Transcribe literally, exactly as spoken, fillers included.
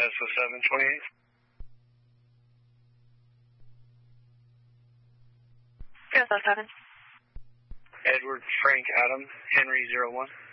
S O seven twenty-eight. S O seven. Edward Frank Adam, Henry zero one.